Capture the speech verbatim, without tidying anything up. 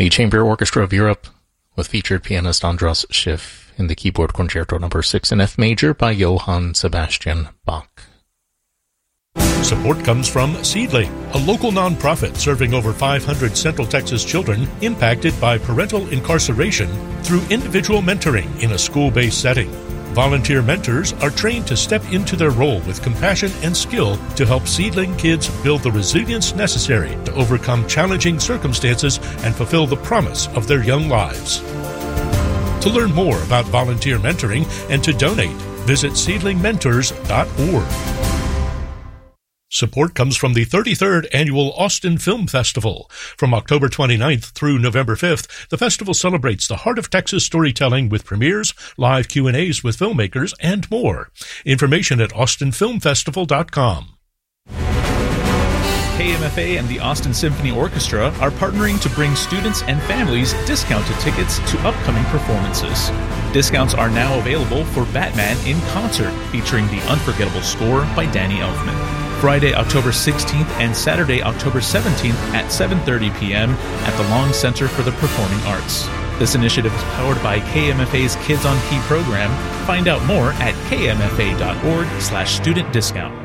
The Chamber Orchestra of Europe, with featured pianist Andras Schiff in the keyboard Concerto number six in F major by Johann Sebastian Bach. Support comes from Seedling, a local nonprofit serving over five hundred Central Texas children impacted by parental incarceration through individual mentoring in a school-based setting. Volunteer mentors are trained to step into their role with compassion and skill to help Seedling kids build the resilience necessary to overcome challenging circumstances and fulfill the promise of their young lives. To learn more about volunteer mentoring and to donate, visit seedling mentors dot org. Support comes from the thirty-third Annual Austin Film Festival. From October twenty-ninth through November fifth, the festival celebrates the heart of Texas storytelling with premieres, live Q and A's with filmmakers, and more. Information at austin film festival dot com. K M F A and the Austin Symphony Orchestra are partnering to bring students and families discounted tickets to upcoming performances. Discounts are now available for Batman in Concert, featuring the unforgettable score by Danny Elfman. Friday, October sixteenth and Saturday, October seventeenth at seven thirty p.m. at the Long Center for the Performing Arts. This initiative is powered by K M F A's Kids on Key program. Find out more at k m f a dot org slash student discount.